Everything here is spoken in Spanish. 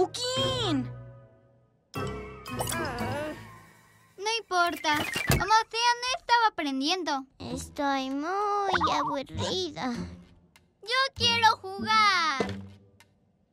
¡Puquín! No importa. Como sea, no estaba aprendiendo. Estoy muy aburrida. Yo quiero jugar.